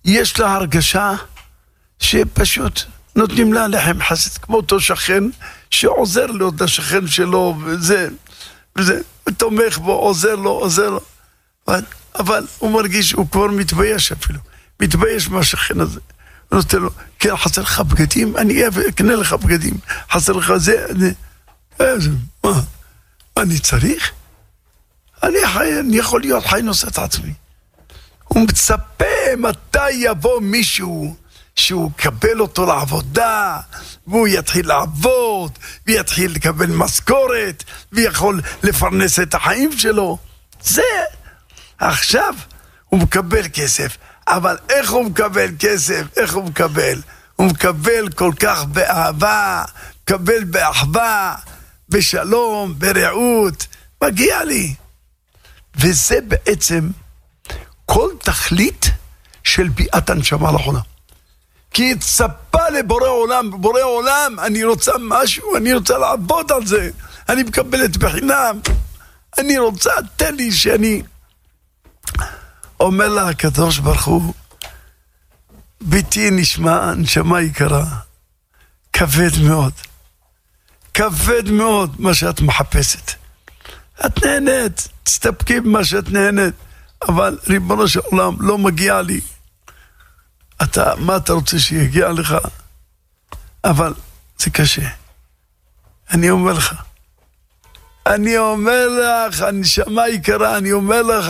יש לה הרגשה שפשוט נותנים לה לחם חסד, כמו אותו שכן שעוזר לו, את השכן שלו, וזה, תומך בו, עוזר לו. אבל הוא מרגיש, הוא כבר מתבייש אפילו, מתבייש מהשכן הזה. הוא נותן לו, כן, חסר לך בגדים? אני אקנה לך בגדים. חסר לך זה, מה אני צריך? אני יכול להיות חי נושא את עצמי. הוא מצפה מתי יבוא מישהו שהוא יקבל אותו לעבודה, והוא יתחיל לעבוד, ויתחיל לקבל משכורת, ויכול לפרנס את החיים שלו. זה, עכשיו הוא מקבל כסף, אבל איך הוא מקבל כסף? איך הוא מקבל? הוא מקבל כל כך באהבה, מקבל באחווה, בשלום, ברעות, מגיע לי. וזה בעצם כל תכלית של ביאת הנשמה לאחרונה. כי הצפה לבורא עולם, בורא עולם, אני רוצה משהו, אני רוצה לעבוד על זה, אני מקבלת בחינם, אני רוצה, תן לי שאני... אומר לה הקדוש ברוך הוא, ביתי נשמה יקרה, כבד מאוד מה שאת מחפשת. את נהנית, תסתפקי במה שאת נהנית, אבל ריבונו של עולם, לא מגיע לי. מה אתה רוצה שיגיע לך? אבל זה קשה. אני אומר לך, הנשמה יקרה, אני אומר לך,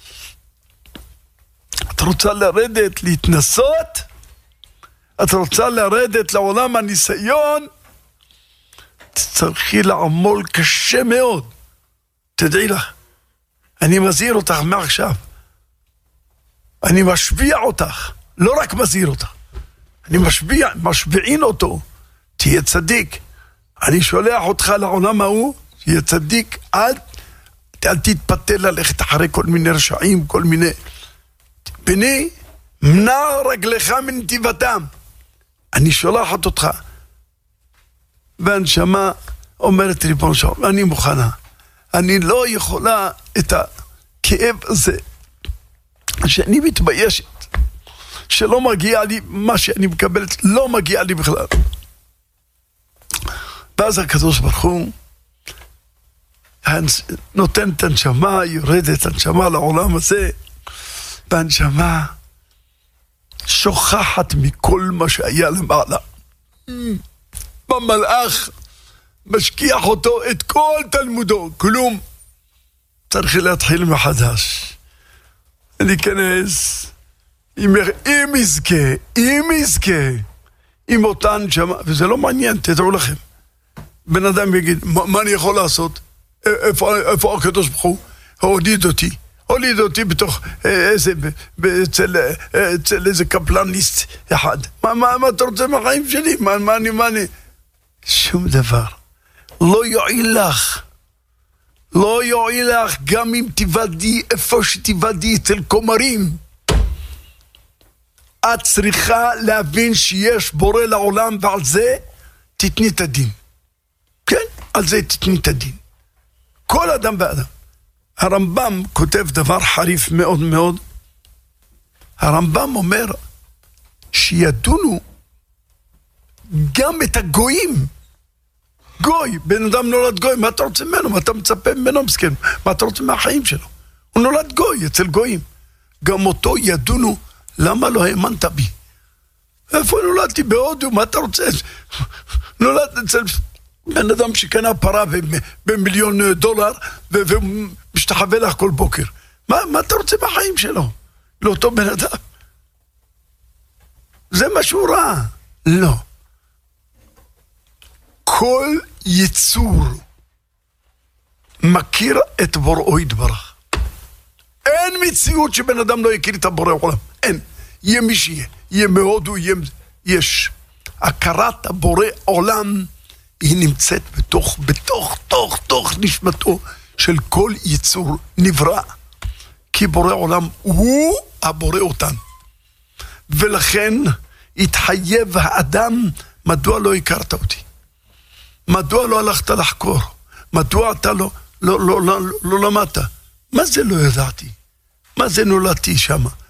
את רוצה לרדת, להתנסות? את רוצה לרדת לעולם הניסיון? תצטרכי לעמול קשה מאוד. תדעי לך, אני מזהיר אותך מעכשיו. אני משביע אותך, לא רק מזהיר אותך. אני משביעין אותו. תהיה צדיק. אני שולח אותך לעולם ההוא, תהיה צדיק, אל תתפתה ללכת אחרי כל מיני רשעים, כל מיני... בני, מנע רגלך מנתיבתם. אני שולחת אותך. והנשמה אומרת ריבונו של עולם, אני מוכנה. אני לא יכולה את הכאב הזה, שאני מתביישת, שלא מגיע לי מה שאני מקבלת, לא מגיע לי בכלל. ואז הקדוש ברוך הוא נותן את הנשמה, יורד את הנשמה לעולם הזה, והנשמה שוכחת מכל מה שהיה למעלה. במלאך משכיח אותו את כל תלמודו, כלום. צריך להתחיל מחדש. להיכנס, אם יזכה, עם אותה נשמה, וזה לא מעניין, תדעו לכם. בן אדם יגיד, מה אני יכול לעשות? איפה הקדוש ברוך הוא? הוליד אותי בתוך אצל איזה קפלניסט אחד. מה אתה רוצה מהחיים שלי? מה אני? שום דבר. לא יועיל לך גם אם תיוולדי איפה שתיוולדי אצל כומרים. את צריכה להבין שיש בורא לעולם, ועל זה תתני את הדין. כן, על זה תתני את הדין. כל אדם ואדם. הרמב"ם כותב דבר חריף מאוד מאוד. הרמב"ם אומר שידונו גם את הגויים. גוי, בן אדם נולד גוי, מה אתה רוצה ממנו? מה אתה מצפה ממנו מסכן? מה אתה רוצה מהחיים שלו? הוא נולד גוי, אצל גויים. גם אותו ידונו, למה לא האמנת בי? איפה נולדתי? בהודו, מה אתה רוצה? נולד אצל בן אדם שקנה פרה ב$1,000,000 ומשתחווה לך כל בוקר. מה אתה רוצה בחיים שלו? לאותו בן אדם. זה משהו רע. לא. כל יצור מכיר את בוראו יתברך. אין מציאות שבן אדם לא יכיר את הבורא עולם. אין. יהיה מי שיהיה. יהיה מהודו, יש. הכרת הבורא עולם היא נמצאת בתוך נשמתו של כל יצור נברא. כי בורא עולם הוא הבורא אותן. ולכן התחייב האדם, מדוע לא הכרת אותי? מדוע לא הלכת לחקור? מדוע אתה לא למדת? מה זה לא ידעתי? מה זה נולדתי שמה?